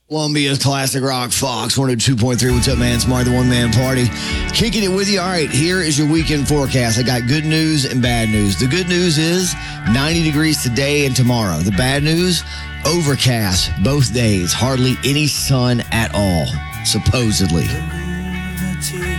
Columbia's Classic Rock Fox 102.3. What's up, man? It's Marty, the One Man Party. Kicking it with you. All right, here is your weekend forecast. I got good news and bad news. The good news is 90 degrees today and tomorrow. The bad news, overcast both days. Hardly any sun at all, supposedly.